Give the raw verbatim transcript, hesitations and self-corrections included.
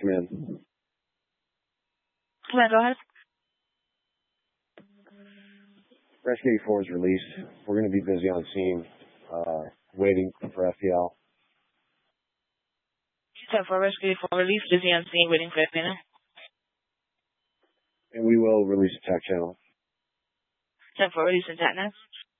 command. Command, go ahead. Rescue eighty-four is released. We're going to be busy on scene, uh, waiting for F P L. ten four, Rescue eighty-four, release, busy on scene, waiting for F P L. And we will release a tech channel. ten four, release attack now.